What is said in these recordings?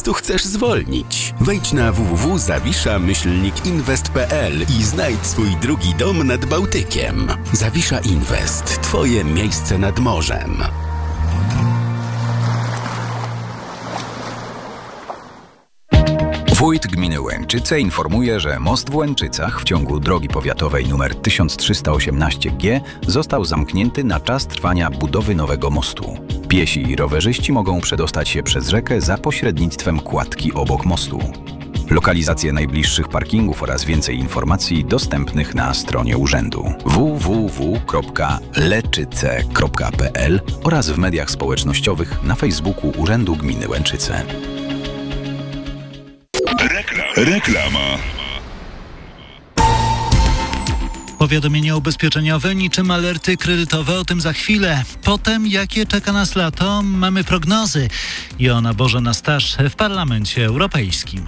prostu chcesz zwolnić. Wejdź na www.zawisza-invest.pl i znajdź swój drugi dom nad Bałtykiem. Zawisza Invest. Twoje miejsce nad morzem. Wójt gminy Łęczyce informuje, że most w Łęczycach w ciągu drogi powiatowej nr 1318G został zamknięty na czas trwania budowy nowego mostu. Piesi i rowerzyści mogą przedostać się przez rzekę za pośrednictwem kładki obok mostu. Lokalizacje najbliższych parkingów oraz więcej informacji dostępnych na stronie urzędu www.leczyce.pl oraz w mediach społecznościowych na Facebooku Urzędu Gminy Łęczyce. Reklama. Powiadomienia ubezpieczeniowe niczym alerty kredytowe, o tym za chwilę. Potem, jakie czeka nas lato, mamy prognozy. Joanna Boże na staż w Parlamencie Europejskim.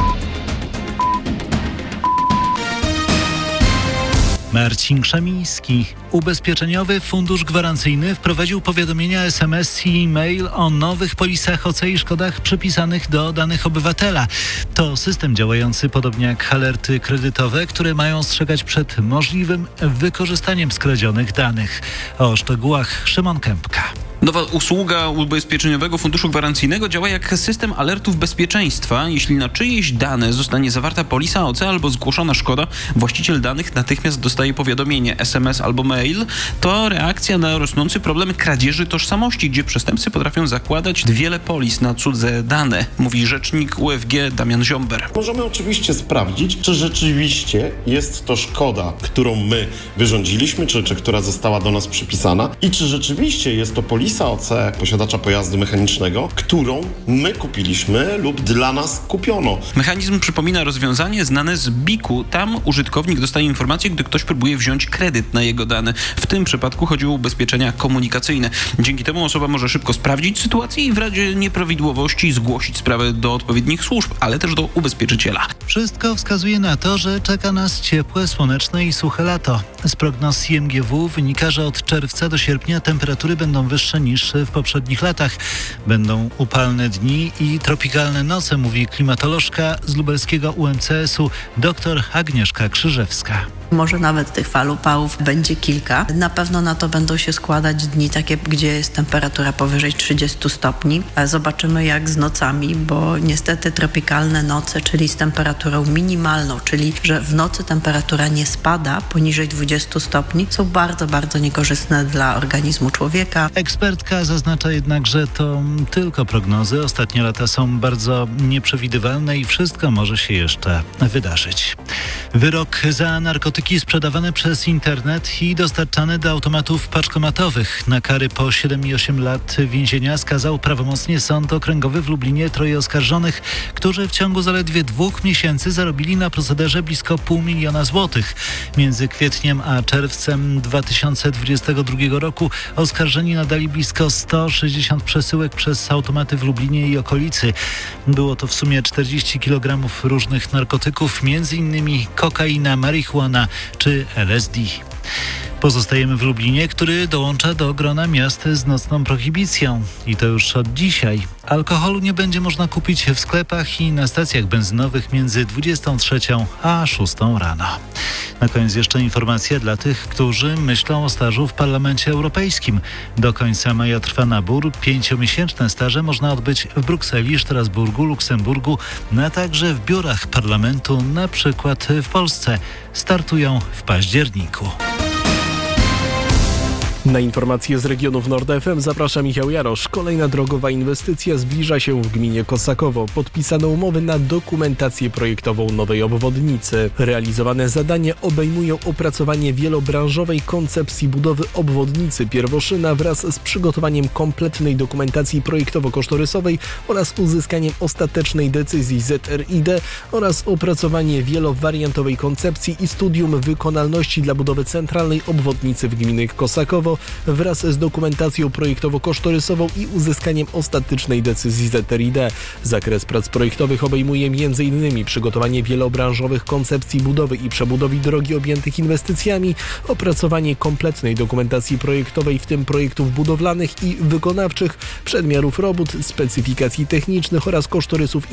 Marcin Krzemiński. Ubezpieczeniowy Fundusz Gwarancyjny wprowadził powiadomienia SMS i e-mail o nowych polisach OC i szkodach przypisanych do danych obywatela. To system działający podobnie jak alerty kredytowe, które mają ostrzegać przed możliwym wykorzystaniem skradzionych danych. O szczegółach Szymon Kępka. Nowa usługa Ubezpieczeniowego Funduszu Gwarancyjnego działa jak system alertów bezpieczeństwa. Jeśli na czyjeś dane zostanie zawarta polisa OC albo zgłoszona szkoda, właściciel danych natychmiast dostaje powiadomienie SMS albo mail. To reakcja na rosnący problem kradzieży tożsamości, gdzie przestępcy potrafią zakładać wiele polis na cudze dane, mówi rzecznik UFG Damian Ziomber. Możemy oczywiście sprawdzić, czy rzeczywiście jest to szkoda, którą my wyrządziliśmy, czy która została do nas przypisana i czy rzeczywiście jest to polisa OC posiadacza pojazdu mechanicznego, którą my kupiliśmy lub dla nas kupiono. Mechanizm przypomina rozwiązanie znane z BIK-u. Tam użytkownik dostaje informację, gdy ktoś próbuje wziąć kredyt na jego dane. W tym przypadku chodzi o ubezpieczenia komunikacyjne. Dzięki temu osoba może szybko sprawdzić sytuację i w razie nieprawidłowości zgłosić sprawę do odpowiednich służb, ale też do ubezpieczyciela. Wszystko wskazuje na to, że czeka nas ciepłe, słoneczne i suche lato. Z prognoz IMGW wynika, że od czerwca do sierpnia temperatury będą wyższe niż w poprzednich latach. Będą upalne dni i tropikalne noce, mówi klimatolożka z lubelskiego UMCS-u dr Agnieszka Krzyżewska. Może nawet tych fal upałów będzie kilka. Na pewno na to będą się składać dni takie, gdzie jest temperatura powyżej 30 stopni. Zobaczymy jak z nocami, bo niestety tropikalne noce, czyli z temperaturą minimalną, czyli że w nocy temperatura nie spada poniżej 20 stopni, są bardzo, bardzo niekorzystne dla organizmu człowieka. Ekspertka zaznacza jednak, że to tylko prognozy. Ostatnie lata są bardzo nieprzewidywalne i wszystko może się jeszcze wydarzyć. Wyrok za narkotyki sprzedawane przez internet i dostarczane do automatów paczkomatowych. Na kary po 7,8 lat więzienia skazał prawomocnie Sąd Okręgowy w Lublinie 3 oskarżonych, którzy w ciągu zaledwie 2 miesięcy zarobili na procederze blisko 500 000 złotych. Między kwietniem a czerwcem 2022 roku oskarżeni nadali blisko 160 przesyłek przez automaty w Lublinie i okolicy. Było to w sumie 40 kg różnych narkotyków, m.in. kokaina, marihuana czy LSD. Pozostajemy w Lublinie, który dołącza do grona miast z nocną prohibicją. I to już od dzisiaj. Alkoholu nie będzie można kupić w sklepach i na stacjach benzynowych między 23 a 6 rano. Na koniec jeszcze informacja dla tych, którzy myślą o stażu w Parlamencie Europejskim. Do końca maja trwa nabór. 5-miesięczne staże można odbyć w Brukseli, Strasburgu, Luksemburgu, a także w biurach parlamentu, na przykład w Polsce. Startują w październiku. Na informacje z regionów Nord FM zaprasza Michał Jarosz. Kolejna drogowa inwestycja zbliża się w gminie Kosakowo. Podpisano umowy na dokumentację projektową nowej obwodnicy. Realizowane zadania obejmują opracowanie wielobranżowej koncepcji budowy obwodnicy Pierwoszyna wraz z przygotowaniem kompletnej dokumentacji projektowo-kosztorysowej oraz uzyskaniem ostatecznej decyzji ZRID oraz opracowanie wielowariantowej koncepcji i studium wykonalności dla budowy centralnej obwodnicy w gminie Kosakowo wraz z dokumentacją projektowo-kosztorysową i uzyskaniem ostatecznej decyzji ZRID. Zakres prac projektowych obejmuje m.in. przygotowanie wielobranżowych koncepcji budowy i przebudowy drogi objętych inwestycjami, opracowanie kompletnej dokumentacji projektowej, w tym projektów budowlanych i wykonawczych, przedmiarów robót, specyfikacji technicznych oraz kosztorysów